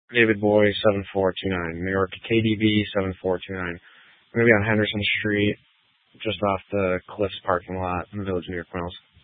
David Boy 7429. New York KDB 7429. I'm gonna be on Henderson Street, just off the Cliffs parking lot in the Village of New York Mills.